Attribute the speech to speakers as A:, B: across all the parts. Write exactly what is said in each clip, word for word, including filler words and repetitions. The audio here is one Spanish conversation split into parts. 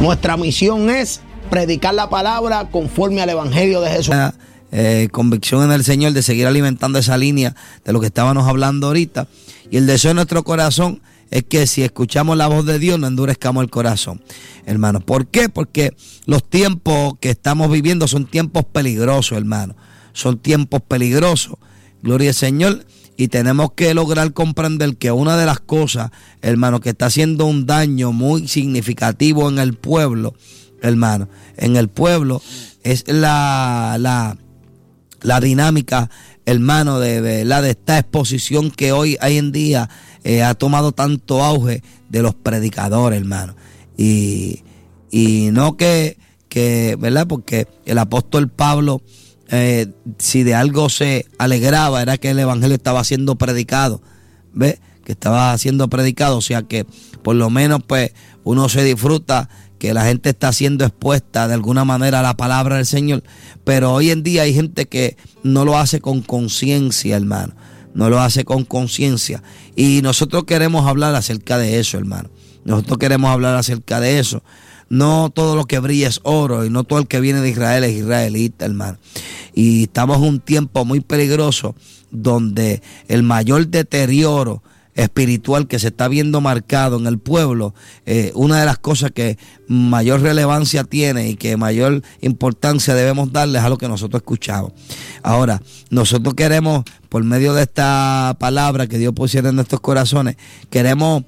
A: Nuestra misión es predicar la palabra conforme al Evangelio de Jesús.
B: Eh, convicción en el Señor de seguir alimentando esa línea de lo que estábamos hablando ahorita. Y el deseo de nuestro corazón es que si escuchamos la voz de Dios no endurezcamos el corazón, hermano. ¿Por qué? Porque los tiempos que estamos viviendo son tiempos peligrosos, hermano. Son tiempos peligrosos. Gloria al Señor. Y tenemos que lograr comprender que una de las cosas, hermano, que está haciendo un daño muy significativo en el pueblo, hermano, en el pueblo, es la, la, la dinámica, hermano, de, de, la, de esta exposición que hoy, hoy en día eh, ha tomado tanto auge de los predicadores, hermano. Y, y no que, que, ¿verdad? Porque el apóstol Pablo, Eh, si de algo se alegraba era que el evangelio estaba siendo predicado, ¿ves? Que estaba siendo predicado, o sea que por lo menos pues uno se disfruta que la gente está siendo expuesta de alguna manera a la palabra del Señor, pero hoy en día hay gente que no lo hace con conciencia, hermano, no lo hace con conciencia, y nosotros queremos hablar acerca de eso, hermano, nosotros queremos hablar acerca de eso. No todo lo que brilla es oro y no todo el que viene de Israel es israelita, hermano. Y estamos en un tiempo muy peligroso donde el mayor deterioro espiritual que se está viendo marcado en el pueblo, eh, una de las cosas que mayor relevancia tiene y que mayor importancia debemos darles a lo que nosotros escuchamos. Ahora, nosotros queremos, por medio de esta palabra que Dios pusiera en nuestros corazones, queremos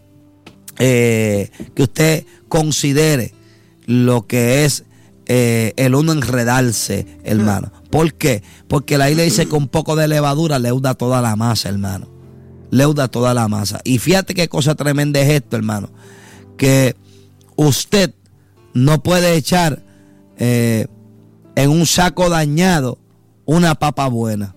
B: eh, que usted considere lo que es eh, el uno enredarse, hermano. ¿Por qué? Porque la Biblia dice que un poco de levadura leuda toda la masa, hermano. Leuda toda la masa. Y fíjate qué cosa tremenda es esto, hermano. Que usted no puede echar eh, en un saco dañado una papa buena.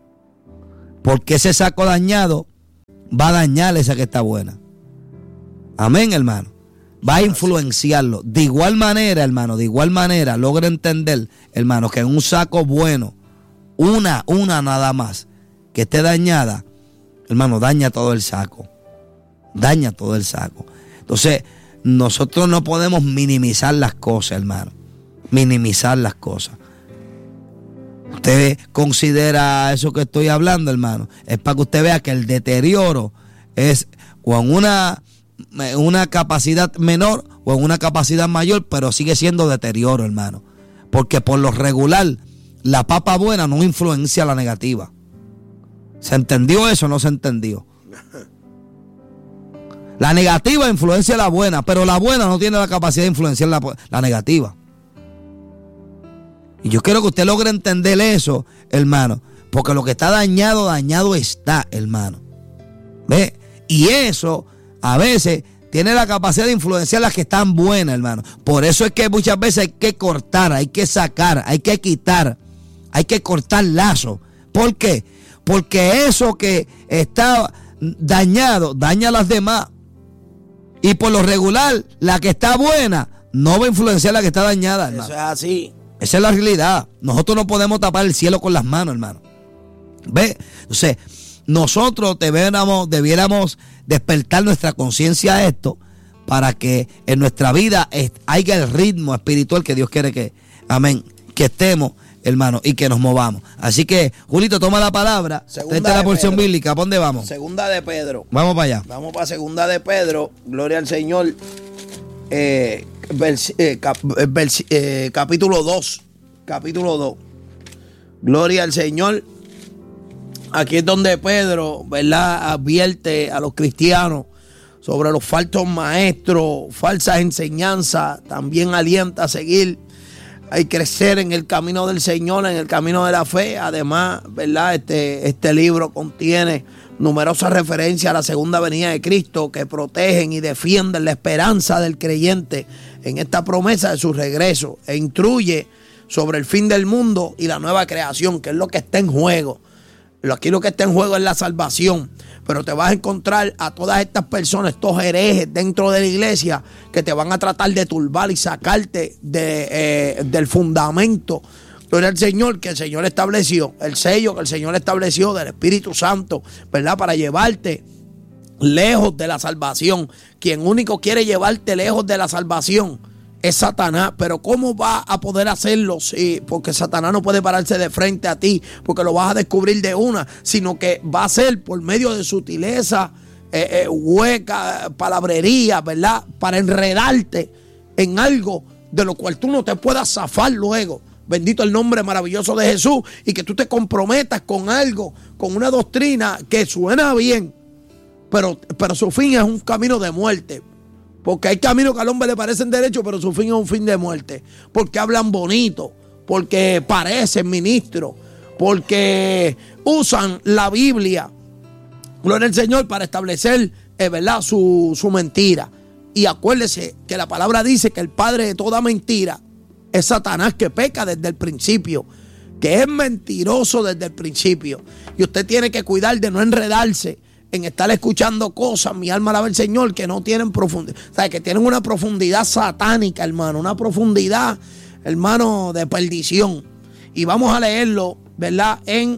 B: Porque ese saco dañado va a dañar esa que está buena. Amén, hermano. Va a influenciarlo. De igual manera, hermano, de igual manera, logra entender, hermano, que en un saco bueno, una, una nada más, que esté dañada, hermano, daña todo el saco. Daña todo el saco. Entonces, nosotros no podemos minimizar las cosas, hermano. Minimizar las cosas. Usted considera eso que estoy hablando, hermano. Es para que usted vea que el deterioro es con una... una capacidad menor o en una capacidad mayor, pero sigue siendo deterioro, hermano, porque por lo regular la papa buena no influencia la negativa. ¿Se entendió eso o no se entendió? La negativa influencia la buena, pero la buena no tiene la capacidad de influenciar la, la negativa. Y yo quiero que usted logre entender eso, hermano, porque lo que está dañado, dañado está, hermano. ¿Ve? Y eso a veces tiene la capacidad de influenciar las que están buenas, hermano. Por eso es que muchas veces hay que cortar, hay que sacar, hay que quitar, hay que cortar lazos. ¿Por qué? Porque eso que está dañado, daña a las demás. Y por lo regular, la que está buena no va a influenciar a la que está dañada, hermano.
A: Eso es así.
B: Esa es la realidad. Nosotros no podemos tapar el cielo con las manos, hermano. ¿Ve? Entonces, nosotros debiéramos, debiéramos despertar nuestra conciencia a esto para que en nuestra vida haya el ritmo espiritual que Dios quiere que, amén, que estemos, hermano, y que nos movamos. Así que, Julito, toma la palabra. Esta es la porción Pedro. Bíblica. ¿Para dónde vamos?
A: Segunda de Pedro.
B: Vamos para allá.
A: Vamos para Segunda de Pedro. Gloria al Señor. Eh, vers, eh, cap, vers, eh, capítulo dos. Capítulo dos. Gloria al Señor. Aquí es donde Pedro, ¿verdad?, advierte a los cristianos sobre los falsos maestros, falsas enseñanzas. También alienta a seguir, hay que crecer en el camino del Señor, en el camino de la fe. Además, ¿verdad?, este, este libro contiene numerosas referencias a la segunda venida de Cristo que protegen y defienden la esperanza del creyente en esta promesa de su regreso, e instruye sobre el fin del mundo y la nueva creación, que es lo que está en juego. Aquí lo que está en juego es la salvación, pero te vas a encontrar a todas estas personas, estos herejes dentro de la iglesia, que te van a tratar de turbar y sacarte de, eh, del fundamento. Gloria al Señor, que el Señor estableció, el sello que el Señor estableció del Espíritu Santo, ¿verdad?, para llevarte lejos de la salvación. Quien único quiere llevarte lejos de la salvación es Satanás. Pero ¿cómo va a poder hacerlo? Sí, porque Satanás no puede pararse de frente a ti, porque lo vas a descubrir de una, sino que va a ser por medio de sutileza, eh, eh, hueca, palabrería, ¿verdad? Para enredarte en algo de lo cual tú no te puedas zafar luego. Bendito el nombre maravilloso de Jesús. Y que tú te comprometas con algo, con una doctrina que suena bien, pero, pero su fin es un camino de muerte. Porque hay caminos que al hombre le parecen derechos, pero su fin es un fin de muerte. Porque hablan bonito, porque parecen ministros, porque usan la Biblia, gloria al Señor, para establecer, eh, ¿verdad?, su, su mentira. Y acuérdese que la palabra dice que el padre de toda mentira es Satanás, que peca desde el principio, que es mentiroso desde el principio. Y usted tiene que cuidar de no enredarse en estar escuchando cosas, mi alma alaba al Señor, que no tienen profundidad, o sea, que tienen una profundidad satánica, hermano, una profundidad, hermano, de perdición. Y vamos a leerlo, ¿verdad? En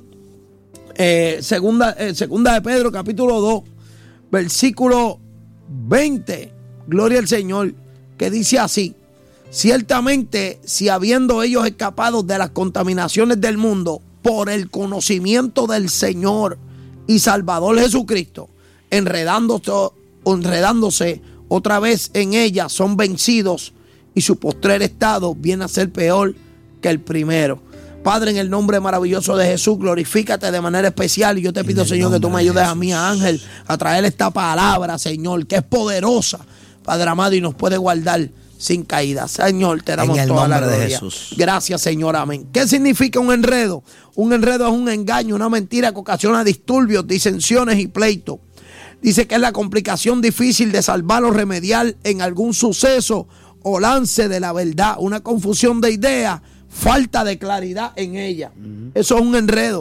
A: eh, segunda, eh, segunda de Pedro, capítulo dos, versículo veinte, gloria al Señor, que dice así: ciertamente, si habiendo ellos escapado de las contaminaciones del mundo por el conocimiento del Señor y Salvador Jesucristo, enredándose, enredándose otra vez en ella, son vencidos, y su postrer estado viene a ser peor que el primero. Padre, en el nombre maravilloso de Jesús, glorifícate de manera especial. Y yo te pido, Señor, que tú me ayudes a mí, a Ángel, a traer esta palabra, Señor, que es poderosa, Padre amado, y nos puede guardar sin caída. Señor, te damos toda la gloria. De Jesús. Gracias, Señor, amén. ¿Qué significa un enredo? Un enredo es un engaño, una mentira que ocasiona disturbios, disensiones y pleitos. Dice que es la complicación difícil de salvar o remediar en algún suceso o lance de la verdad, una confusión de ideas, falta de claridad en ella. Uh-huh. Eso es un enredo.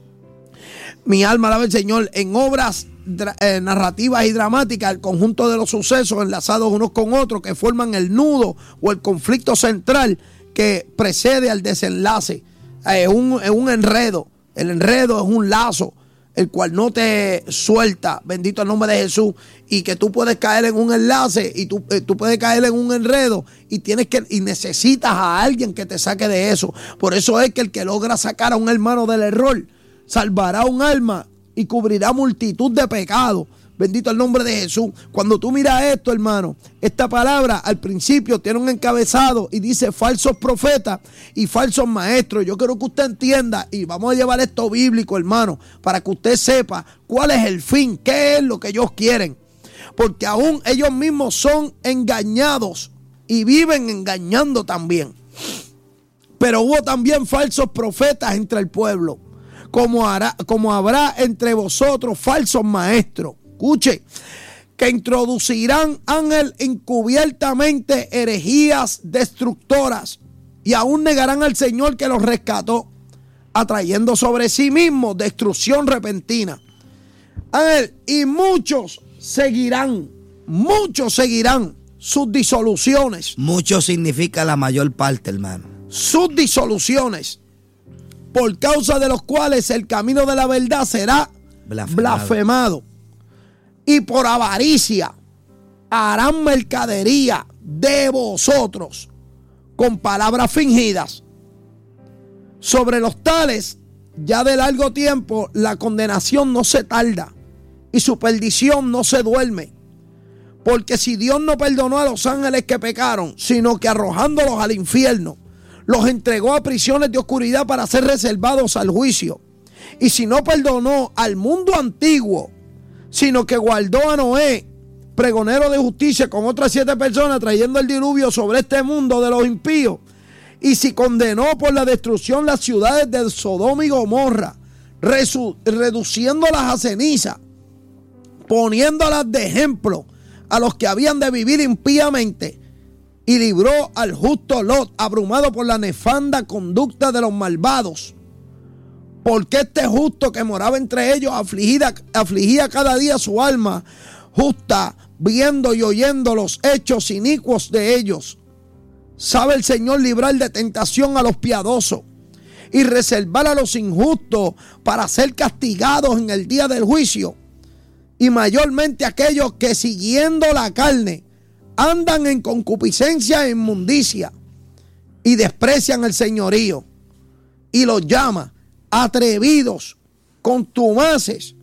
A: Mi alma alaba al Señor. En obras Eh, narrativas y dramáticas, el conjunto de los sucesos enlazados unos con otros que forman el nudo o el conflicto central que precede al desenlace. Es eh, un, un enredo. El enredo es un lazo el cual no te suelta, bendito el nombre de Jesús, y que tú puedes caer en un enlace y tú, eh, tú puedes caer en un enredo y tienes que y necesitas a alguien que te saque de eso. Por eso es que el que logra sacar a un hermano del error salvará un alma y cubrirá multitud de pecados. Bendito el nombre de Jesús. Cuando tú miras esto, hermano, esta palabra al principio tiene un encabezado y dice falsos profetas y falsos maestros. Yo quiero que usted entienda, y vamos a llevar esto bíblico, hermano, para que usted sepa cuál es el fin, qué es lo que ellos quieren. Porque aún ellos mismos son engañados y viven engañando también. Pero hubo también falsos profetas entre el pueblo, como, hará, como habrá entre vosotros falsos maestros. Escuche, que introducirán, ángel, encubiertamente herejías destructoras, y aún negarán al Señor que los rescató, atrayendo sobre sí mismos destrucción repentina. Ángel, y muchos seguirán, muchos seguirán sus disoluciones.
B: Mucho significa la mayor parte, hermano.
A: Sus disoluciones, por causa de los cuales el camino de la verdad será blasfemado. blasfemado. Y por avaricia harán mercadería de vosotros con palabras fingidas. Sobre los tales, ya de largo tiempo, la condenación no se tarda y su perdición no se duerme. Porque si Dios no perdonó a los ángeles que pecaron, sino que arrojándolos al infierno, los entregó a prisiones de oscuridad para ser reservados al juicio. Y si no perdonó al mundo antiguo, sino que guardó a Noé, pregonero de justicia, con otras siete personas, trayendo el diluvio sobre este mundo de los impíos. Y si condenó por la destrucción las ciudades de Sodoma y Gomorra, resu- reduciéndolas a ceniza, poniéndolas de ejemplo a los que habían de vivir impíamente, y libró al justo Lot, abrumado por la nefanda conducta de los malvados. Porque este justo que moraba entre ellos afligida, afligía cada día su alma justa, viendo y oyendo los hechos inicuos de ellos. Sabe el Señor librar de tentación a los piadosos y reservar a los injustos para ser castigados en el día del juicio. Y mayormente aquellos que siguiendo la carne andan en concupiscencia e inmundicia y desprecian el señorío, y los llama atrevidos, contumaces.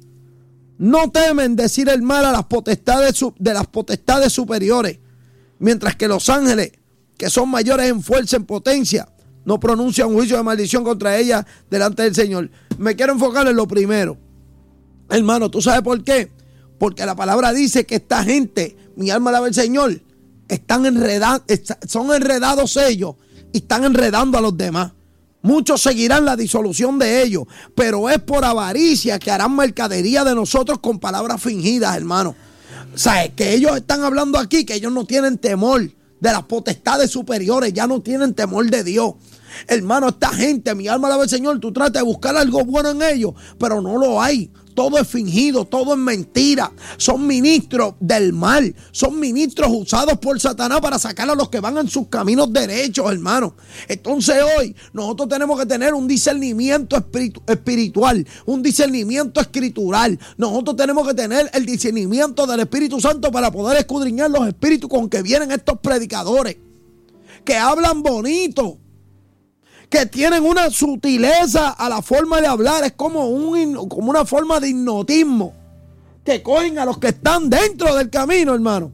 A: No temen decir el mal a las potestades de las potestades superiores, mientras que los ángeles, que son mayores en fuerza, en potencia, no pronuncian juicio de maldición contra ellas delante del Señor. Me quiero enfocar en lo primero. Hermano, ¿tú sabes por qué? Porque la palabra dice que esta gente, mi alma alaba al Señor, están enredados, son enredados ellos y están enredando a los demás. Muchos seguirán la disolución de ellos, pero es por avaricia que harán mercadería de nosotros con palabras fingidas, hermano. O sea, que ellos están hablando aquí, que ellos no tienen temor de las potestades superiores, ya no tienen temor de Dios. Hermano, esta gente, mi alma alaba al Señor, tú tratas de buscar algo bueno en ellos, pero no lo hay. Todo es fingido, todo es mentira. Son ministros del mal. Son ministros usados por Satanás para sacar a los que van en sus caminos derechos, hermano. Entonces hoy nosotros tenemos que tener un discernimiento espiritu- espiritual, un discernimiento escritural. Nosotros tenemos que tener el discernimiento del Espíritu Santo para poder escudriñar los espíritus con que vienen estos predicadores, que hablan bonito, que tienen una sutileza a la forma de hablar. Es como, un, como una forma de hipnotismo, que cogen a los que están dentro del camino, hermano,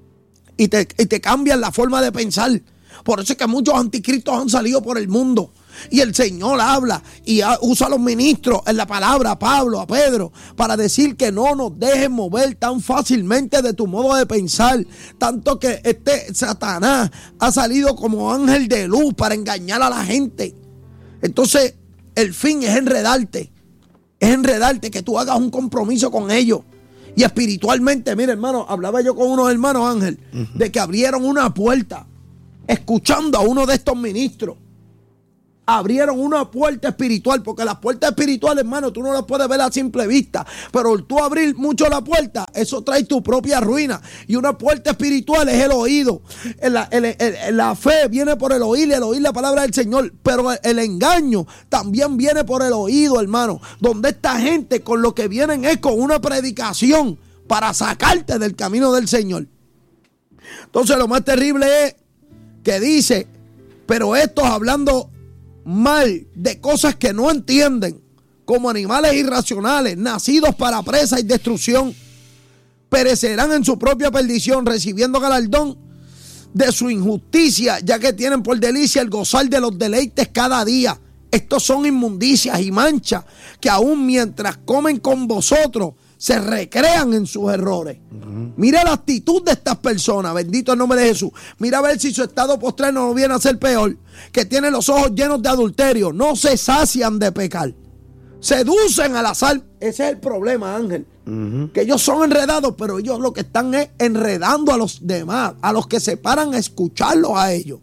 A: y te, y te cambian la forma de pensar. Por eso es que muchos anticristos han salido por el mundo, y el Señor habla y usa a los ministros en la palabra, a Pablo, a Pedro, para decir que no nos dejen mover tan fácilmente de tu modo de pensar. Tanto que este Satanás ha salido como ángel de luz para engañar a la gente. Entonces el fin es enredarte, es enredarte, que tú hagas un compromiso con ellos. Y espiritualmente, mire, hermano, hablaba yo con unos hermanos, Ángel, uh-huh, de que abrieron una puerta escuchando a uno de estos ministros. Abrieron una puerta espiritual, porque las puertas espirituales, hermano, tú no las puedes ver a simple vista, pero tú abrir mucho la puerta, eso trae tu propia ruina. Y una puerta espiritual es el oído. La, el, el, la fe viene por el oír, el oír la palabra del Señor, pero el, el engaño también viene por el oído, hermano, donde esta gente con lo que vienen es con una predicación para sacarte del camino del Señor. Entonces lo más terrible es que dice, pero estos hablando mal de cosas que no entienden, como animales irracionales, nacidos para presa y destrucción, perecerán en su propia perdición, recibiendo galardón de su injusticia, ya que tienen por delicia el gozar de los deleites cada día. Estos son inmundicias y manchas que aún mientras comen con vosotros se recrean en sus errores. Uh-huh. Mira la actitud de estas personas, bendito el nombre de Jesús. Mira a ver si su estado postrero no viene a ser peor, que tienen los ojos llenos de adulterio, no se sacian de pecar, seducen a las almas. Ese es el problema, Ángel, uh-huh, que ellos son enredados, pero ellos lo que están es enredando a los demás, a los que se paran a escucharlos a ellos.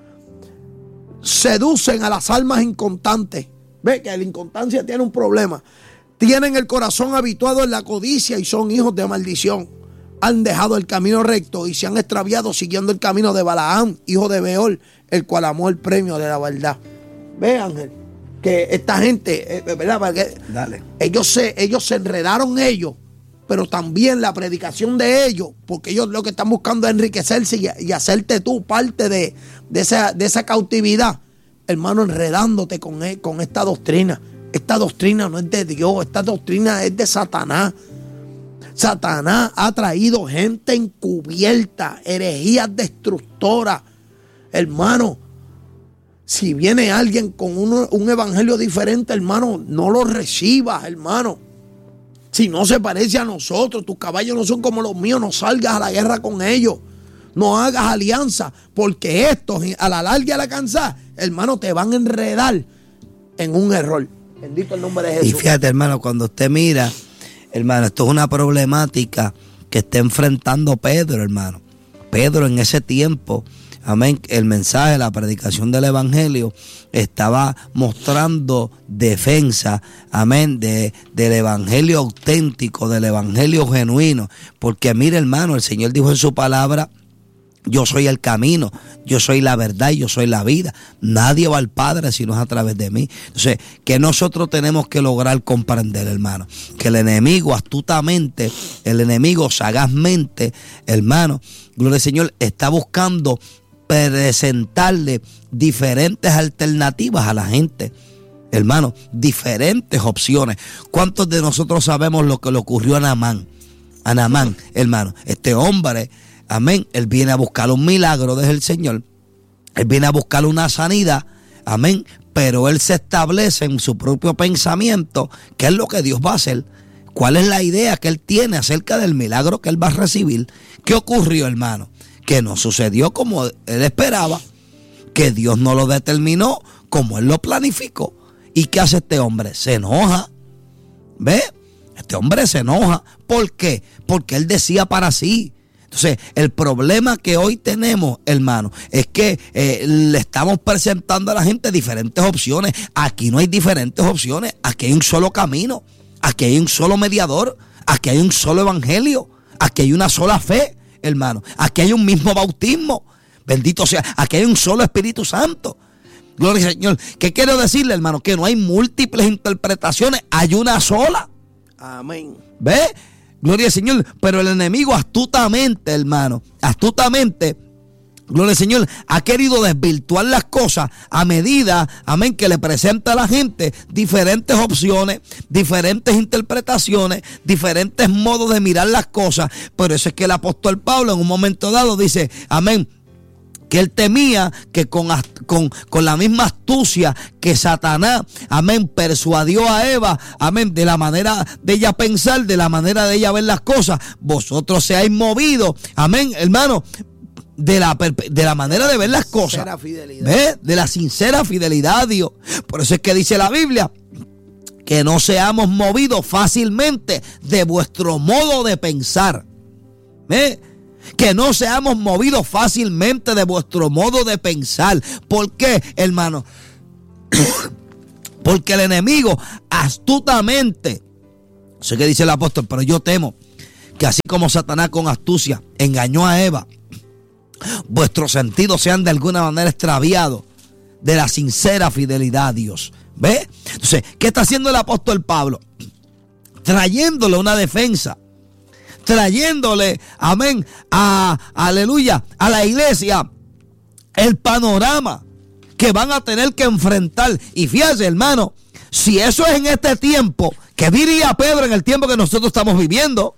A: Seducen a las almas inconstantes. Ve que la inconstancia tiene un problema. Tienen el corazón habituado en la codicia y son hijos de maldición. Han dejado el camino recto y se han extraviado siguiendo el camino de Balaam, hijo de Beor, el cual amó el premio de la verdad. Ve, Ángel, que esta gente, ¿verdad? Porque Dale. Ellos, se, ellos se enredaron ellos, pero también la predicación de ellos, porque ellos lo que están buscando es enriquecerse y, y hacerte tú parte de, de, esa, de esa cautividad. Hermano, enredándote con, con esta doctrina. Esta doctrina no es de Dios, esta doctrina es de Satanás. Satanás ha traído gente encubierta, herejías destructoras. Hermano, si viene alguien con un, un evangelio diferente, hermano, no lo recibas, hermano. Si no se parece a nosotros, tus caballos no son como los míos, no salgas a la guerra con ellos. No hagas alianza, porque estos a la larga y a la cansada, hermano, te van a enredar en un error. Bendito el nombre de Jesús. Y
B: fíjate, hermano, cuando usted mira, hermano, esto es una problemática que está enfrentando Pedro, hermano. Pedro en ese tiempo, amén, el mensaje, la predicación del evangelio estaba mostrando defensa, amén, de, del evangelio auténtico, del evangelio genuino. Porque mire, hermano, el Señor dijo en su palabra Yo soy el camino, yo soy la verdad y yo soy la vida. Nadie va al Padre si no es a través de mí. Entonces, que nosotros tenemos que lograr comprender, hermano, que el enemigo astutamente, el enemigo sagazmente, hermano, gloria al Señor, está buscando presentarle diferentes alternativas a la gente. Hermano, diferentes opciones. ¿Cuántos de nosotros sabemos lo que le ocurrió a Naamán? A Naamán, hermano, este hombre, amén, él viene a buscar un milagro desde el Señor, él viene a buscar una sanidad, amén, pero él se establece en su propio pensamiento qué es lo que Dios va a hacer, cuál es la idea que él tiene acerca del milagro que él va a recibir. ¿Qué ocurrió, hermano? Que no sucedió como él esperaba, que Dios no lo determinó como él lo planificó. ¿Y qué hace este hombre? Se enoja, ¿ve? Este hombre se enoja. ¿Por qué? Porque él decía para sí. Entonces, el problema que hoy tenemos, hermano, es que eh, le estamos presentando a la gente diferentes opciones. Aquí no hay diferentes opciones. Aquí hay un solo camino. Aquí hay un solo mediador. Aquí hay un solo evangelio. Aquí hay una sola fe, hermano. Aquí hay un mismo bautismo. Bendito sea. Aquí hay un solo Espíritu Santo. Gloria al Señor. ¿Qué quiero decirle, hermano? Que no hay múltiples interpretaciones. Hay una sola.
A: Amén.
B: ¿Ve? Gloria al Señor. Pero el enemigo astutamente, hermano, astutamente, gloria al Señor, ha querido desvirtuar las cosas a medida, amén, que le presenta a la gente diferentes opciones, diferentes interpretaciones, diferentes modos de mirar las cosas. Por eso es que el apóstol Pablo en un momento dado dice, amén, que él temía que con, con, con la misma astucia que Satanás, amén, persuadió a Eva, amén, de la manera de ella pensar, de la manera de ella ver las cosas, vosotros seáis movidos, amén, hermano, de la, de la manera de ver las cosas, ¿ves? De la sincera fidelidad a Dios. Por eso es que dice la Biblia, que no seamos movidos fácilmente de vuestro modo de pensar, ¿ves? Que no seamos movidos fácilmente de vuestro modo de pensar. ¿Por qué, hermano? Porque el enemigo astutamente, sé que dice el apóstol, pero yo temo que así como Satanás con astucia engañó a Eva, vuestros sentidos sean de alguna manera extraviados de la sincera fidelidad a Dios. ¿Ve? Entonces, ¿qué está haciendo el apóstol Pablo? Trayéndole una defensa. Trayéndole, amén, a, aleluya, a la iglesia el panorama que van a tener que enfrentar. Y fíjate, hermano, si eso es en este tiempo, ¿qué diría Pedro en el tiempo que nosotros estamos viviendo?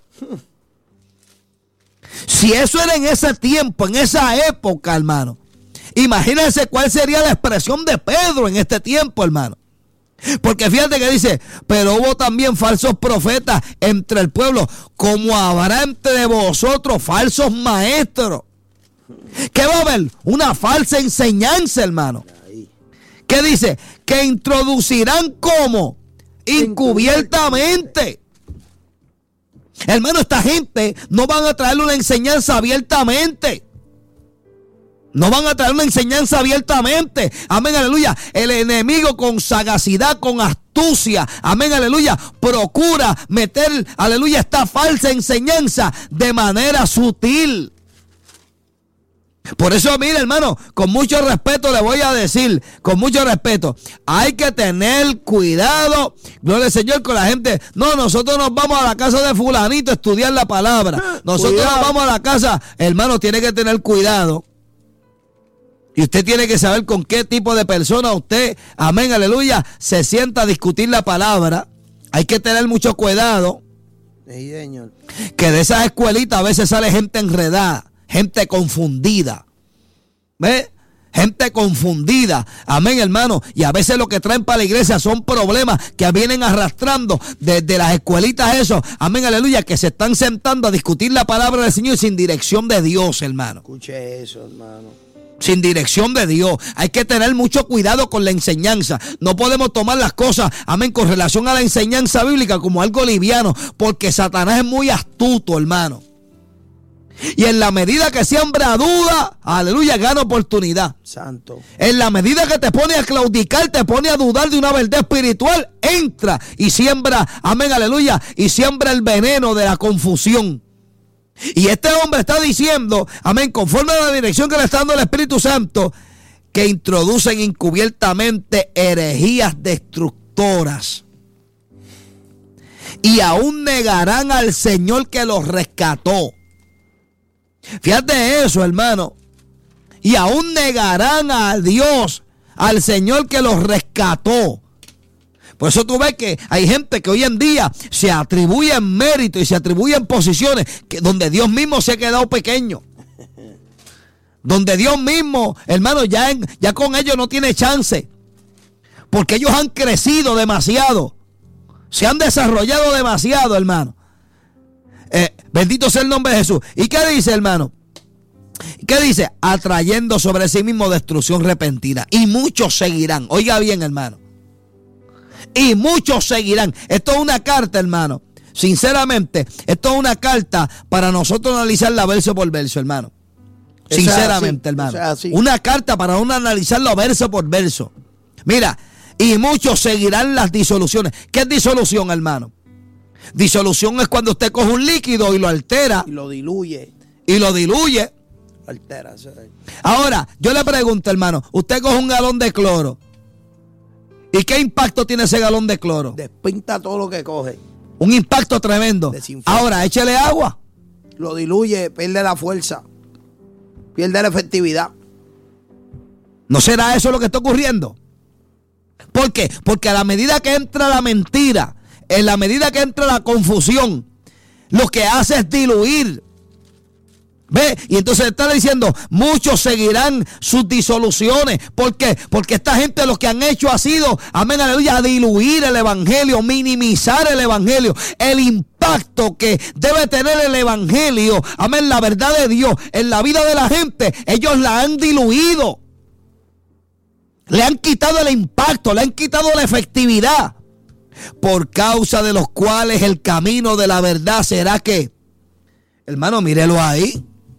B: Si eso era en ese tiempo, en esa época, hermano, imagínense cuál sería la expresión de Pedro en este tiempo, hermano. Porque fíjate que dice, pero hubo también falsos profetas entre el pueblo, como habrá entre vosotros falsos maestros. ¿Qué va a haber? Una falsa enseñanza, hermano. ¿Qué dice? Que introducirán como encubiertamente. Hermano, esta gente no van a traerle una enseñanza abiertamente. No van a traer una enseñanza abiertamente. Amén, aleluya. El enemigo con sagacidad, con astucia, amén, aleluya, procura meter, aleluya, esta falsa enseñanza de manera sutil. Por eso, mire, hermano, con mucho respeto le voy a decir, con mucho respeto, hay que tener cuidado, gloria al Señor, con la gente. No, nosotros nos vamos a la casa de fulanito a estudiar la palabra. Nosotros cuidado. Nos vamos a la casa, hermano, tiene que tener cuidado. Y usted tiene que saber con qué tipo de persona usted, amén, aleluya, se sienta a discutir la palabra. Hay que tener mucho cuidado.
A: Sí, señor.
B: Que de esas escuelitas a veces sale gente enredada, gente confundida. ¿Ve? Gente confundida. Amén, hermano. Y a veces lo que traen para la iglesia son problemas que vienen arrastrando desde las escuelitas esos. Amén, aleluya. Que se están sentando a discutir la palabra del Señor sin dirección de Dios, hermano.
A: Escuche eso, hermano.
B: Sin dirección de Dios. Hay que tener mucho cuidado con la enseñanza. No podemos tomar las cosas, amén, con relación a la enseñanza bíblica como algo liviano, porque Satanás es muy astuto, hermano. Y en la medida que siembra duda, aleluya, gana oportunidad.
A: Santo.
B: En la medida que te pone a claudicar, te pone a dudar de una verdad espiritual, entra y siembra, amén, aleluya, y siembra el veneno de la confusión. Y este hombre está diciendo, amén, conforme a la dirección que le está dando el Espíritu Santo, que introducen encubiertamente herejías destructoras. Y aún negarán al Señor que los rescató. Fíjate eso, hermano. Y aún negarán a Dios, al Señor que los rescató. Por eso tú ves que hay gente que hoy en día se atribuye mérito y se atribuyen posiciones que, donde Dios mismo se ha quedado pequeño. Donde Dios mismo, hermano, ya, en, ya con ellos no tiene chance. Porque ellos han crecido demasiado. Se han desarrollado demasiado, hermano. Eh, bendito sea el nombre de Jesús. ¿Y qué dice, hermano? ¿Qué dice? Atrayendo sobre sí mismo destrucción repentina. Y muchos seguirán. Oiga bien, hermano. Y muchos seguirán. Esto es una carta, hermano. Sinceramente, esto es una carta para nosotros analizarla verso por verso, hermano. Sinceramente, hermano. Una carta para uno analizarlo verso por verso. Mira, y muchos seguirán las disoluciones. ¿Qué es disolución, hermano? Disolución es cuando usted coge un líquido y lo altera.
A: Y lo diluye.
B: Y lo diluye.
A: Altera. Sí.
B: Ahora, yo le pregunto, hermano, usted coge un galón de cloro. ¿Y qué impacto tiene ese galón de cloro?
A: Despinta todo lo que coge.
B: Un impacto tremendo. Ahora, échele agua.
A: Lo diluye, pierde la fuerza. Pierde la efectividad.
B: ¿No será eso lo que está ocurriendo? ¿Por qué? Porque a la medida que entra la mentira, en la medida que entra la confusión, lo que hace es diluir. ¿Ve? Y entonces está diciendo, muchos seguirán sus disoluciones. ¿Por qué? Porque esta gente lo que han hecho ha sido, amén, aleluya, diluir el evangelio, minimizar el evangelio, el impacto que debe tener el evangelio, amén, la verdad de Dios en la vida de la gente. Ellos la han diluido. Le han quitado el impacto, le han quitado la efectividad. Por causa de los cuales el camino de la verdad será que, hermano, mírelo ahí.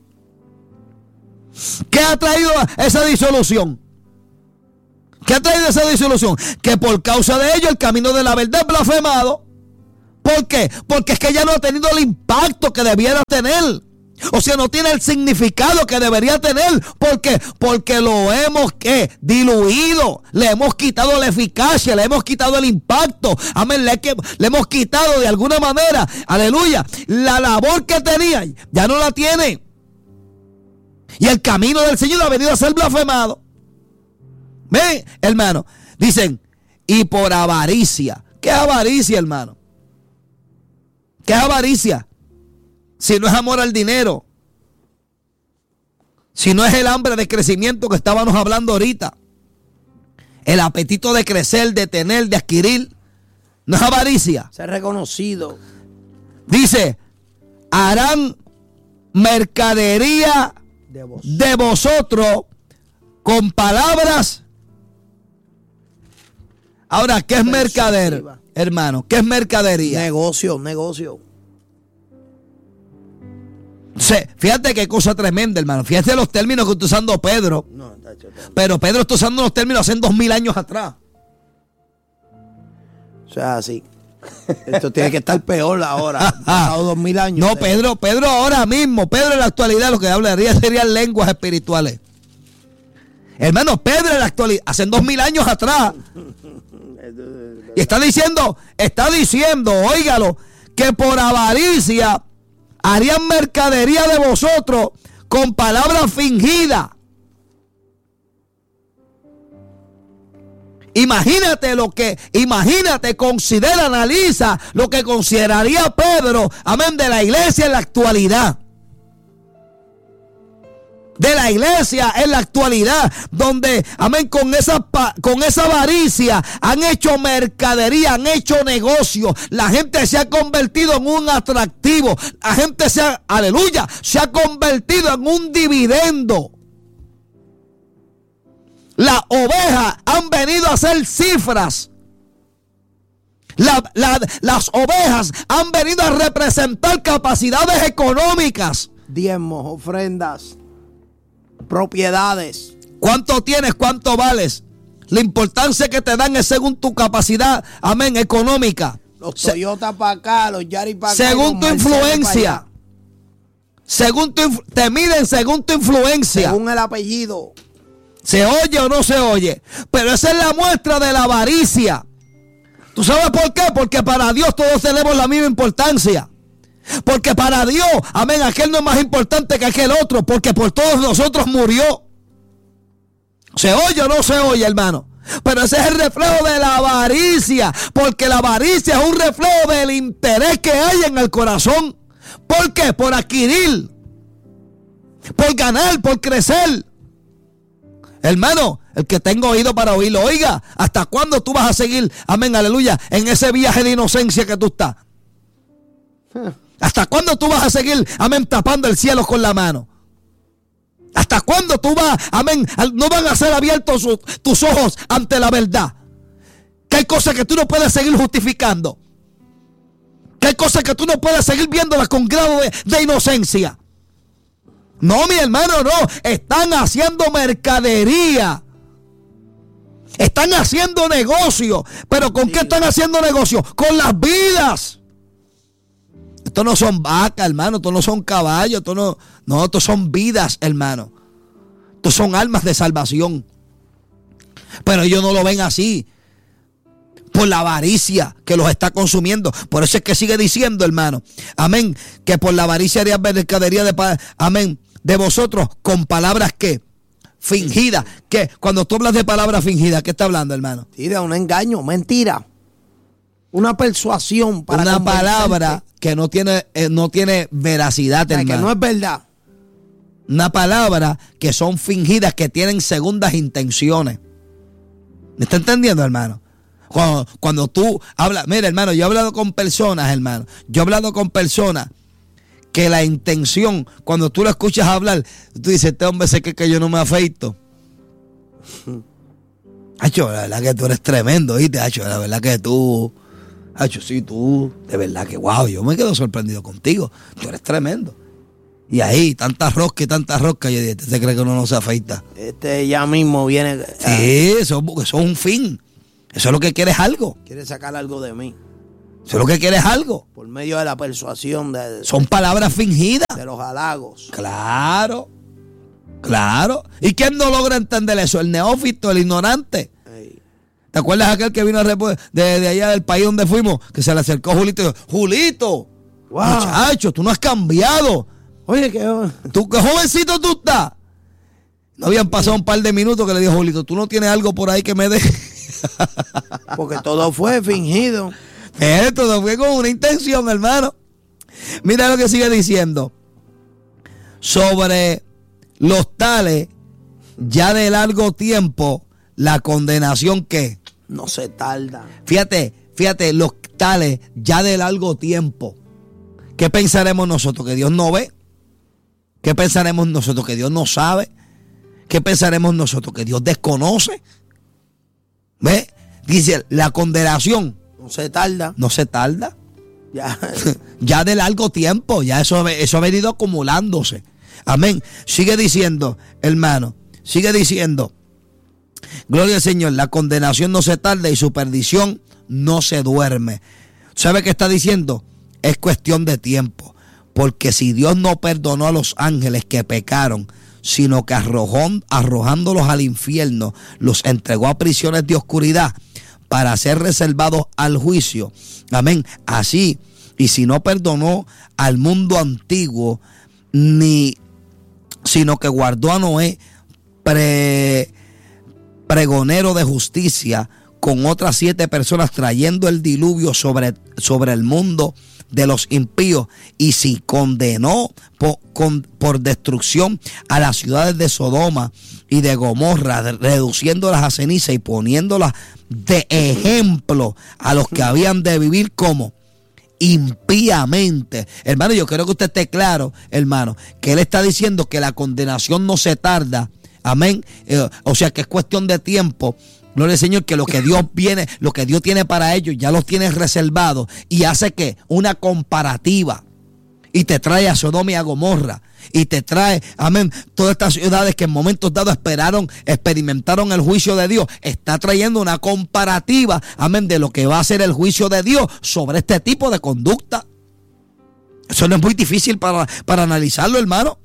B: ¿Qué ha traído esa disolución? ¿Qué ha traído esa disolución? Que por causa de ello el camino de la verdad es blasfemado. ¿Por qué? Porque es que ya no ha tenido el impacto que debiera tener. O sea, no tiene el significado que debería tener. ¿Por qué? Porque lo hemos ¿qué? diluido. Le hemos quitado la eficacia, le hemos quitado el impacto. Amén. Le, le hemos quitado de alguna manera, aleluya, la labor que tenía, ya no la tiene. Y el camino del Señor ha venido a ser blasfemado. ¿Ven, hermano? Dicen, y por avaricia. ¿Qué es avaricia, hermano? ¿Qué es avaricia? Si no es amor al dinero, si no es el hambre de crecimiento que estábamos hablando ahorita, el apetito de crecer, de tener, de adquirir, no es avaricia.
A: Ser reconocido.
B: Dice, harán mercadería de, vos. de vosotros con palabras. Ahora, ¿qué es mercader, hermano? ¿Qué es mercadería?
A: Negocio, negocio.
B: Fíjate qué cosa tremenda, hermano. Fíjate los términos que está usando Pedro. No, está hecho, está pero Pedro está usando los términos hace dos mil años atrás.
A: O sea, sí. Esto tiene que estar peor ahora. Pasado dos mil años.
B: No, Pedro, Pedro ahora mismo, Pedro en la actualidad lo que hablaría serían lenguas espirituales. Hermano, Pedro en la actualidad, hace dos mil años atrás. Y está diciendo, está diciendo, óigalo, que por avaricia harían mercadería de vosotros con palabras fingidas. Imagínate lo que, imagínate, considera, analiza lo que consideraría Pedro, amén, de la iglesia en la actualidad. De la iglesia en la actualidad, donde, amén, con esa, con esa avaricia han hecho mercadería, han hecho negocio. La gente se ha convertido en un atractivo. La gente se ha, aleluya, se ha convertido en un dividendo. Las ovejas han venido a hacer cifras. La, la, las ovejas han venido a representar capacidades económicas.
A: Diezmos, ofrendas, propiedades.
B: ¿Cuánto tienes? ¿Cuánto vales? La importancia que te dan es según tu capacidad, amén, económica.
A: Los Toyota para acá, los Yaris para acá.
B: Según tu influencia. según tu, te miden según tu influencia.
A: Según el apellido.
B: ¿Se oye o no se oye? Pero esa es la muestra de la avaricia. ¿Tú sabes por qué? Porque para Dios todos tenemos la misma importancia. Porque para Dios, amén, aquel no es más importante que aquel otro. Porque por todos nosotros murió. ¿Se oye o no se oye, hermano? Pero ese es el reflejo de la avaricia. Porque la avaricia es un reflejo del interés que hay en el corazón. ¿Por qué? Por adquirir. Por ganar, por crecer. Hermano, el que tenga oído para oírlo, oiga, ¿hasta cuándo tú vas a seguir, amén, aleluya, en ese viaje de inocencia que tú estás? ¿Hasta cuándo tú vas a seguir, amén, tapando el cielo con la mano? ¿Hasta cuándo tú vas, amén, no van a ser abiertos su, tus ojos ante la verdad? Que hay cosas que tú no puedes seguir justificando. Que hay cosas que tú no puedes seguir viéndolas con grado de, de inocencia. No, mi hermano, no. Están haciendo mercadería. Están haciendo negocio. ¿Pero con sí. qué están haciendo negocio? Con las vidas. Esto no son vacas, hermano. Esto no son caballos. Esto no, no, esto son vidas, hermano. Esto son almas de salvación. Pero ellos no lo ven así. Por la avaricia que los está consumiendo. Por eso es que sigue diciendo, hermano. Amén. Que por la avaricia haría mercadería de paz. Amén. De vosotros con palabras que fingidas. Que cuando tú hablas de palabras fingidas, ¿qué está hablando, hermano?
A: Tira un engaño, mentira. Una persuasión para
B: una palabra que no tiene, eh, no tiene veracidad, o sea, hermano.
A: Que no es verdad.
B: Una palabra que son fingidas, que tienen segundas intenciones. ¿Me está entendiendo, hermano? Cuando, cuando tú hablas, mira, hermano, yo he hablado con personas, hermano. Yo he hablado con personas que la intención, cuando tú lo escuchas hablar, tú dices, este hombre sé que, que yo no me afeito. Hacho, la verdad que tú eres tremendo, ¿viste? Hacho, la verdad que tú, Hacho, sí, tú, de verdad que, wow, yo me quedo sorprendido contigo. Tú eres tremendo. Y ahí, tanta rosca y tanta rosca, yo dije, ¿este se cree que uno no se afeita?
A: Este ya mismo viene.
B: Sí, eso, eso es un fin. Eso es lo que quieres algo.
A: Quiere sacar algo de mí.
B: Eso es lo que quieres algo.
A: Por medio de la persuasión. De,
B: Son palabras fingidas.
A: De los halagos.
B: Claro. Claro. ¿Y quién no logra entender eso? El neófito, el ignorante. Hey. ¿Te acuerdas aquel que vino de, de allá del país donde fuimos? Que se le acercó Julito y dijo, Julito, wow. Muchacho, tú no has cambiado.
A: Oye, qué,
B: ¿Tú, qué jovencito tú estás. No habían pasado un par de minutos que le dijo Julito, tú no tienes algo por ahí que me dé.
A: Porque todo fue fingido.
B: Eh, todo fue con una intención, hermano. Mira lo que sigue diciendo. Sobre los tales, ya de largo tiempo, la condenación que
A: no se tarda.
B: Fíjate, fíjate, los tales, ya de largo tiempo. ¿Qué pensaremos nosotros? ¿Que Dios no ve? ¿Qué pensaremos nosotros? ¿Que Dios no sabe? ¿Qué pensaremos nosotros? ¿Que Dios desconoce? ¿Ve? Dice, la condenación
A: no se tarda.
B: No se tarda.
A: Ya,
B: ya de largo tiempo. Ya eso, eso ha venido acumulándose. Amén. Sigue diciendo, hermano. Sigue diciendo. Gloria al Señor. La condenación no se tarda y su perdición no se duerme. ¿Sabe qué está diciendo? Es cuestión de tiempo. Porque si Dios no perdonó a los ángeles que pecaron, sino que arrojó, arrojándolos al infierno, los entregó a prisiones de oscuridad para ser reservados al juicio. Amén. Así, y si no perdonó al mundo antiguo, ni, sino que guardó a Noé pre, pregonero de justicia con otras siete personas, trayendo el diluvio sobre, sobre el mundo de los impíos, y si condenó por, con, por destrucción a las ciudades de Sodoma y de Gomorra, de, reduciéndolas a ceniza y poniéndolas de ejemplo a los que habían de vivir como impíamente. Hermano, yo quiero que usted esté claro, hermano, que él está diciendo que la condenación no se tarda. Amén. Eh, o sea que es cuestión de tiempo. Gloria al Señor, que lo que Dios viene, lo que Dios tiene para ellos, ya los tiene reservados, y hace que una comparativa, y te trae a Sodoma y a Gomorra, y te trae, amén, todas estas ciudades que en momentos dados esperaron, experimentaron el juicio de Dios. Está trayendo una comparativa, amén, de lo que va a ser el juicio de Dios sobre este tipo de conducta. Eso no es muy difícil para, para analizarlo, hermano.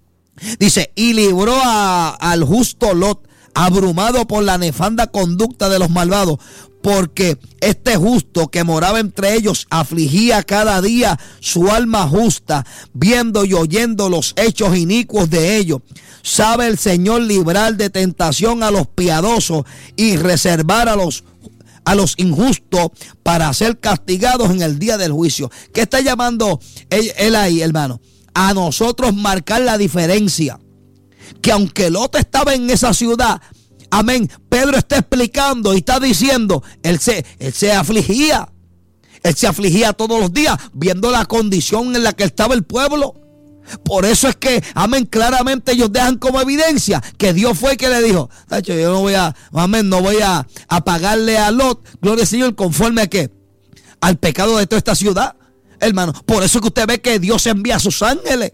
B: Dice, y libró a, al justo Lot, abrumado por la nefanda conducta de los malvados, porque este justo que moraba entre ellos afligía cada día su alma justa, viendo y oyendo los hechos inicuos de ellos. Sabe el Señor librar de tentación a los piadosos y reservar a los a los injustos para ser castigados en el día del juicio. ¿Qué está llamando él, él ahí, hermano? A nosotros marcar la diferencia. Que aunque Lot estaba en esa ciudad, amén, Pedro está explicando y está diciendo, él se, él se afligía. Él se afligía todos los días viendo la condición en la que estaba el pueblo. Por eso es que, amén, claramente ellos dejan como evidencia que Dios fue el que le dijo, tacho, yo no voy a, amén, no voy a, a pagarle a Lot, gloria al Señor, conforme a qué, al pecado de toda esta ciudad, hermano. Por eso es que usted ve que Dios envía a sus ángeles,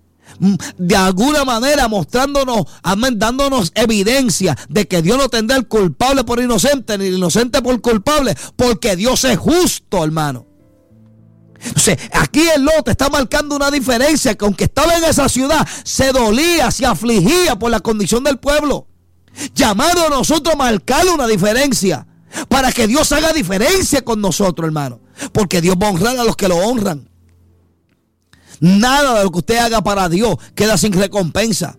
B: de alguna manera mostrándonos, amén, dándonos evidencia de que Dios no tendrá el culpable por inocente, ni el inocente por culpable, porque Dios es justo, hermano. Entonces, aquí el Lot está marcando una diferencia, que aunque estaba en esa ciudad, se dolía, se afligía por la condición del pueblo. Llamado a nosotros a marcar una diferencia, para que Dios haga diferencia con nosotros, hermano. Porque Dios va a honrar a los que lo honran. Nada de lo que usted haga para Dios queda sin recompensa.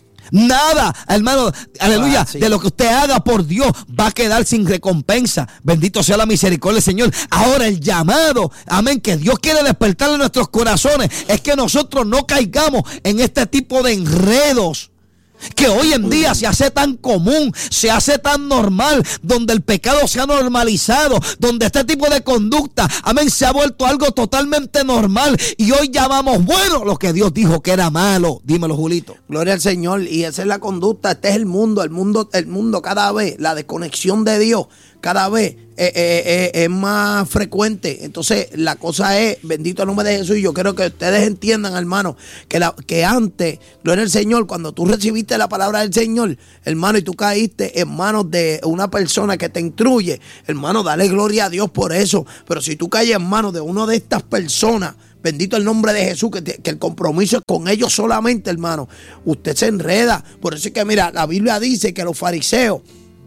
B: Nada, hermano, aleluya, ah, sí. de lo que usted haga por Dios va a quedar sin recompensa. Bendito sea la misericordia del Señor. Ahora el llamado, amén, que Dios quiere despertar en nuestros corazones es que nosotros no caigamos en este tipo de enredos que hoy en día se hace tan común, se hace tan normal, donde el pecado se ha normalizado, donde este tipo de conducta, amén, se ha vuelto algo totalmente normal, y hoy llamamos bueno lo que Dios dijo que era malo. Dímelo, Julito.
A: Gloria al Señor. Y esa es la conducta. Este es el mundo, el mundo, el mundo cada vez, la desconexión de Dios cada vez eh, eh, eh, es más frecuente. Entonces la cosa es, bendito el nombre de Jesús, y yo quiero que ustedes entiendan, hermano, que, la, que antes, gloria al Señor, cuando tú recibiste la palabra del Señor, hermano, y tú caíste en manos de una persona que te instruye, hermano, dale gloria a Dios por eso. Pero si tú caes en manos de una de estas personas, bendito el nombre de Jesús, que, te, que el compromiso es con ellos solamente, hermano, usted se enreda. Por eso es que, mira, la Biblia dice que los fariseos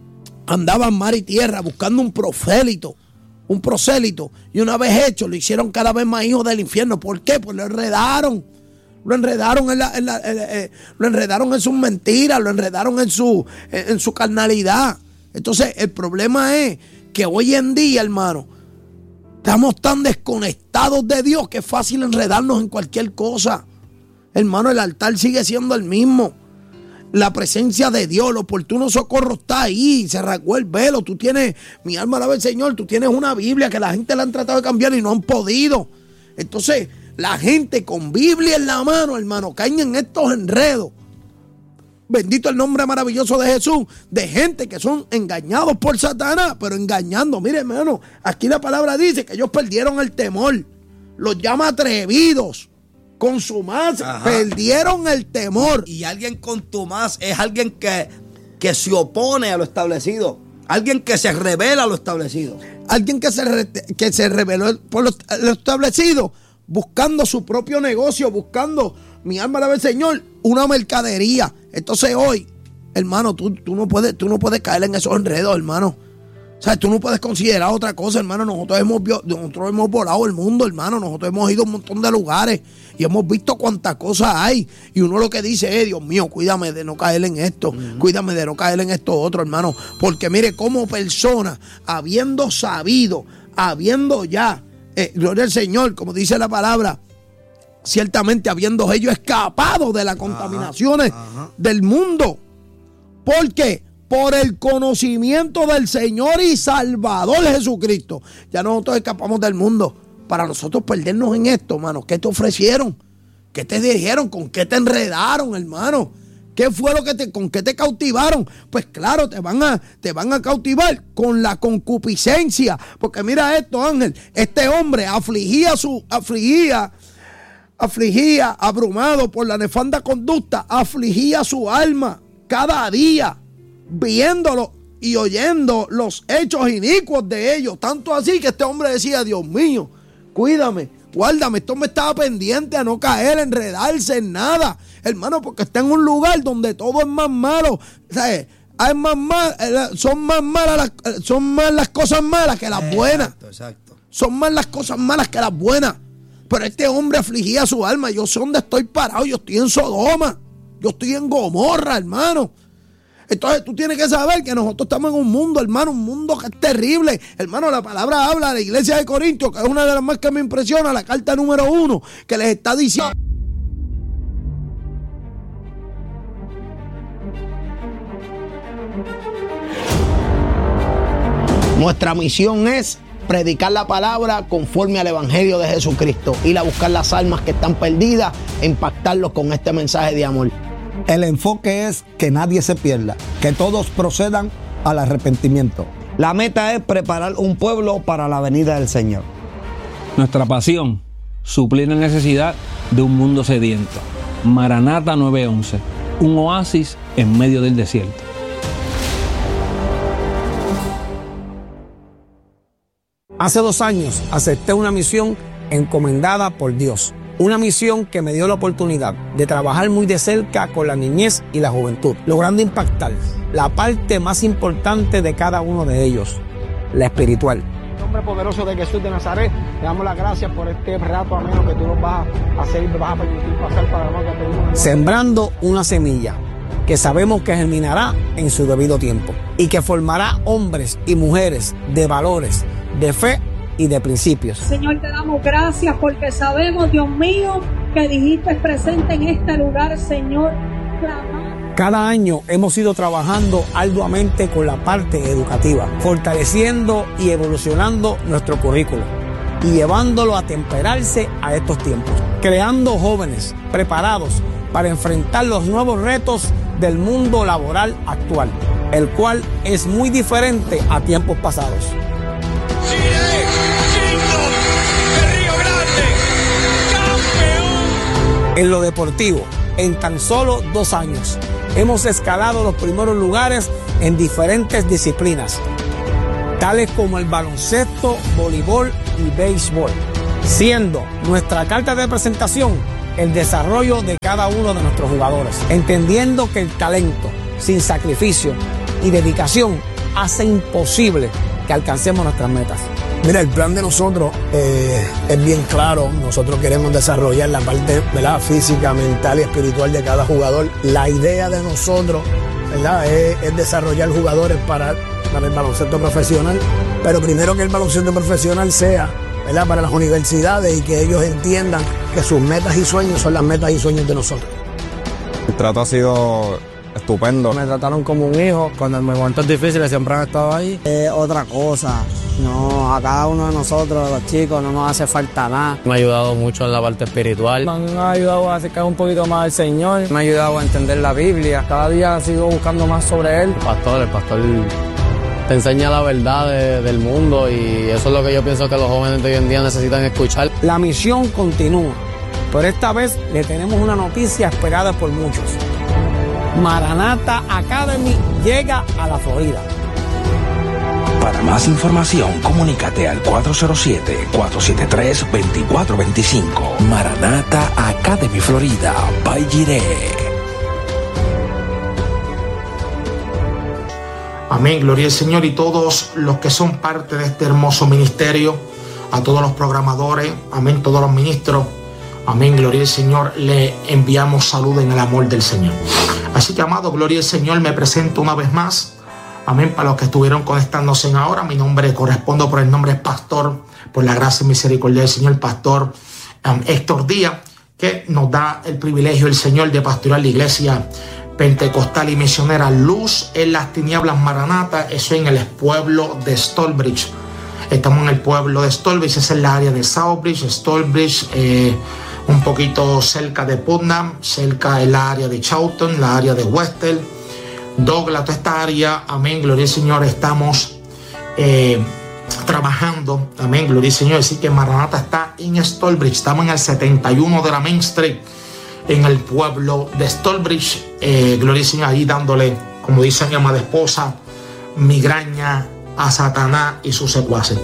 A: andaban mar y tierra buscando un prosélito, un prosélito, y una vez hecho, lo hicieron cada vez más hijos del infierno. ¿Por qué? Pues lo enredaron, lo enredaron en, la, en, la, en, en, lo enredaron en sus mentiras, lo enredaron en su, en, en su carnalidad. Entonces, el problema es que hoy en día, hermano, estamos tan desconectados de Dios que es fácil enredarnos en cualquier cosa. Hermano, el altar sigue siendo el mismo. La presencia de Dios, el oportuno socorro está ahí, se rasgó el velo. Tú tienes, mi alma alaba al Señor, tú tienes una Biblia que la gente la han tratado de cambiar y no han podido. Entonces, la gente con Biblia en la mano, hermano, caen en estos enredos. Bendito el nombre maravilloso de Jesús, de gente que son engañados por Satanás, pero engañando. Mire, hermano, aquí la palabra dice que ellos perdieron el temor. Los llama atrevidos. Contumaz, perdieron el temor.
B: Y alguien contumaz es alguien que, que se opone a lo establecido, alguien que se revela a lo establecido,
A: alguien que se, re, que se rebeló por lo, lo establecido, buscando su propio negocio, buscando, mi alma alaba al Señor, una mercadería. Entonces hoy, hermano, tú, tú, no puedes, tú no puedes caer en esos enredos, hermano. O sea, tú no puedes considerar otra cosa, hermano. Nosotros hemos, nosotros hemos volado el mundo, hermano. Nosotros hemos ido a un montón de lugares y hemos visto cuántas cosas hay. Y uno lo que dice es, Dios mío, cuídame de no caer en esto. Uh-huh. Cuídame de no caer en esto otro, hermano. Porque mire, como persona, habiendo sabido, habiendo ya, eh, gloria al Señor, como dice la palabra, ciertamente habiendo ellos escapado de las contaminaciones uh-huh. Uh-huh. del mundo. ¿Por qué? Por el conocimiento del Señor y Salvador Jesucristo. Ya nosotros escapamos del mundo. Para nosotros perdernos en esto, hermano, ¿qué te ofrecieron? ¿Qué te dijeron? ¿Con qué te enredaron, hermano? ¿Qué fue lo que te, con qué te cautivaron? Pues claro, te van a, te van a cautivar con la concupiscencia. Porque mira esto, Ángel, este hombre afligía su, afligía, afligía, abrumado por la nefanda conducta, afligía su alma cada día, viéndolo y oyendo los hechos inicuos de ellos. Tanto así que este hombre decía, Dios mío, cuídame, guárdame. Esto me estaba pendiente a no caer, enredarse en nada. Hermano, porque está en un lugar donde todo es más malo. ¿Sabes? Hay más mal, son más malas las, son más las cosas malas que las exacto, buenas. Exacto. Son más las cosas malas que las buenas. Pero este hombre afligía su alma. Yo sé dónde estoy parado. Yo estoy en Sodoma. Yo estoy en Gomorra, hermano. Entonces tú tienes que saber que nosotros estamos en un mundo, hermano, un mundo que es terrible. Hermano, la palabra habla de la iglesia de Corintios, que es una de las más que me impresiona, la carta número uno, que les está diciendo. Nuestra misión es predicar la palabra conforme al evangelio de Jesucristo, ir a buscar las almas que están perdidas e impactarlos con este mensaje de amor.
C: El enfoque es que nadie se pierda, que todos procedan al arrepentimiento.
B: La meta es preparar un pueblo para la venida del Señor.
D: Nuestra pasión, suplir la necesidad de un mundo sediento. Maranata nueve once, un oasis en medio del desierto.
C: Hace dos años acepté una misión encomendada por Dios. Una misión que me dio la oportunidad de trabajar muy de cerca con la niñez y la juventud, logrando impactar la parte más importante de cada uno de ellos, la espiritual. En el nombre poderoso de Jesús de Nazaret, le damos las gracias por este rato ameno que tú nos vas a hacer y me vas a permitir pasar para nosotros. Sembrando una semilla que sabemos que germinará en su debido tiempo y que formará hombres y mujeres de valores, de fe y de principios.
E: Señor, te damos gracias porque sabemos, Dios mío, que dijiste presente en este lugar, Señor. Clamar.
C: Cada año hemos ido trabajando arduamente con la parte educativa, fortaleciendo y evolucionando nuestro currículo y llevándolo a temperarse a estos tiempos, creando jóvenes preparados para enfrentar los nuevos retos del mundo laboral actual, el cual es muy diferente a tiempos pasados. En lo deportivo, en tan solo dos años, hemos escalado los primeros lugares en diferentes disciplinas, tales como el baloncesto, voleibol y béisbol, siendo nuestra carta de presentación el desarrollo de cada uno de nuestros jugadores, entendiendo que el talento, sin sacrificio y dedicación, hace imposible que alcancemos nuestras metas.
F: Mira, el plan de nosotros eh, es bien claro. Nosotros queremos desarrollar la parte, ¿verdad?, física, mental y espiritual de cada jugador. La idea de nosotros, ¿verdad?, es, es desarrollar jugadores para, para el baloncesto profesional, pero primero que el baloncesto profesional sea, ¿verdad?, para las universidades y que ellos entiendan que sus metas y sueños son las metas y sueños de nosotros.
G: El trato ha sido estupendo.
H: Me trataron como un hijo. Cuando en momentos difíciles siempre han estado ahí.
I: Eh, otra cosa, no, a cada uno de nosotros, los chicos, no nos hace falta nada.
H: Me ha ayudado mucho en la parte espiritual. Me han ayudado a acercar un poquito más al Señor.
I: Me ha ayudado a entender la Biblia.
H: Cada día sigo buscando más sobre Él. El pastor, el pastor te enseña la verdad de, del mundo y eso es lo que yo pienso que los jóvenes de hoy en día necesitan escuchar.
C: La misión continúa, pero esta vez le tenemos una noticia esperada por muchos. Maranata Academy llega a la Florida.
J: Para más información, comunícate al cuatro cero siete, cuatro siete tres, dos cuatro dos cinco. Maranata Academy Florida, by Jireh.
K: Amén, gloria al Señor, y todos los que son parte de este hermoso ministerio, a todos los programadores, amén, todos los ministros, amén, gloria al Señor, le enviamos salud en el amor del Señor. Así que, amado, gloria al Señor, me presento una vez más, amén, para los que estuvieron conectándose en ahora. Mi nombre, correspondo por el nombre Pastor, por la gracia y misericordia del Señor, Pastor um, Héctor Díaz, que nos da el privilegio el Señor de pastorear la iglesia pentecostal y misionera Luz en las Tinieblas Maranata. Eso en el pueblo de Stallbridge. Estamos en el pueblo de Stallbridge, esa es la área de Southbridge, Stallbridge, eh, un poquito cerca de Putnam, cerca del área de Chawton, la área de Western, Douglas, toda esta área, amén, gloria al Señor, estamos eh, trabajando, amén, gloria al Señor. Así que Maranata está en Stallbridge, estamos en el setenta y uno de la Main Street, en el pueblo de Stallbridge, eh, gloria al Señor, ahí dándole, como dice mi amada esposa, migraña a Satanás y sus secuaces.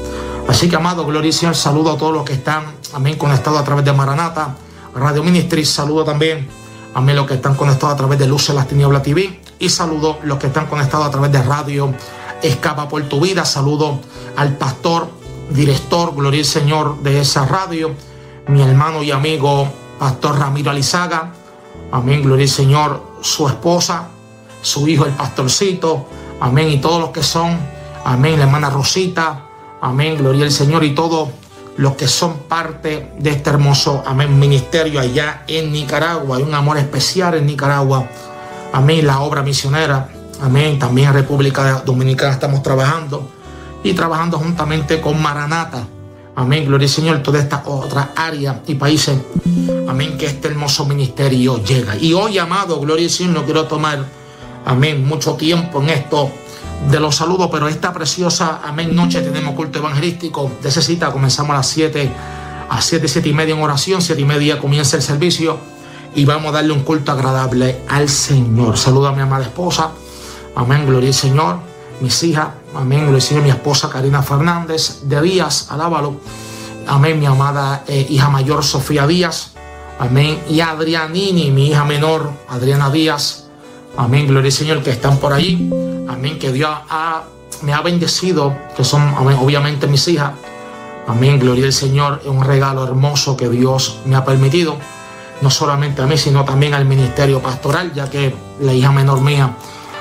K: Así que, amado, gloria al Señor, saludo a todos los que están, amén, conectados a través de Maranata Radio Ministries. Saludo también, amén, los que están conectados a través de Luz en las Tinieblas T V. Y saludo a los que están conectados a través de Radio Escapa por tu Vida. Saludo al pastor, director, gloria al Señor, de esa radio, mi hermano y amigo, pastor Ramiro Alizaga. Amén, gloria al Señor, su esposa, su hijo, el pastorcito. Amén, y todos los que son, amén, la hermana Rosita. Amén, gloria al Señor, y todos los que son parte de este hermoso, amén, ministerio allá en Nicaragua. Hay un amor especial en Nicaragua. Amén, la obra misionera. Amén, también en República Dominicana estamos trabajando y trabajando juntamente con Maranata. Amén, gloria al Señor, toda esta otra área y países. Amén, que este hermoso ministerio llega. Y hoy, amado, gloria al Señor, no quiero tomar, amén, mucho tiempo en esto de los saludos, pero esta preciosa, amén, noche tenemos culto evangelístico. De esa cita comenzamos a las siete, a siete, siete y media en oración. Siete y media comienza el servicio y vamos a darle un culto agradable al Señor. Saludo a mi amada esposa, amén, gloria al Señor, mis hijas, amén, gloria al Señor, mi esposa Karina Fernández de Díaz, alábalo, amén, mi amada eh, hija mayor Sofía Díaz, amén, y Adrianini, mi hija menor Adriana Díaz, amén, gloria al Señor, que están por allí. Amén, que Dios ha, me ha bendecido, que son, amén, obviamente mis hijas. Amén, gloria al Señor, es un regalo hermoso que Dios me ha permitido, no solamente a mí, sino también al ministerio pastoral, ya que la hija menor mía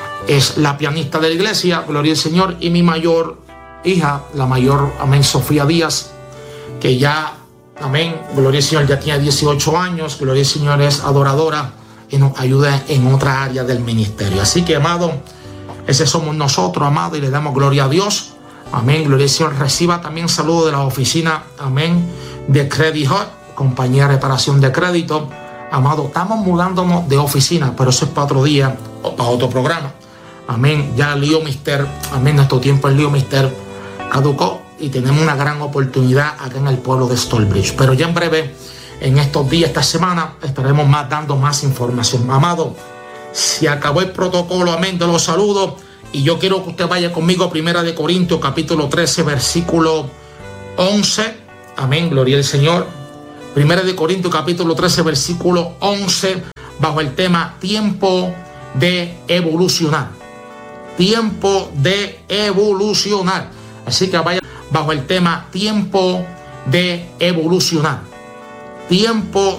K: es la pianista de la iglesia, gloria al Señor, y mi mayor hija, la mayor, amén, Sofía Díaz, que ya, amén, gloria al Señor, ya tiene dieciocho años, gloria al Señor, es adoradora y nos ayuda en otra área del ministerio. Así que, amado, ese somos nosotros, amado, y le damos gloria a Dios. Amén, gloria al Señor. Reciba también saludos de la oficina, amén, de Credit Hot, compañía de reparación de crédito. Amado, estamos mudándonos de oficina, pero eso es para otro día o para otro programa. Amén, ya Lío Mister, amén, nuestro tiempo en Lío Mister caducó y tenemos una gran oportunidad acá en el pueblo de Stallbridge. Pero ya en breve, en estos días, esta semana, estaremos más dando más información. Amado, se acabó el protocolo, amén, de los saludos, y yo quiero que usted vaya conmigo a Primera de Corintios, capítulo trece, versículo once, amén, gloria al Señor. Primera de Corintios, capítulo trece, versículo once, bajo el tema tiempo de evolucionar. Tiempo de evolucionar. Así que vaya bajo el tema tiempo de evolucionar. Tiempo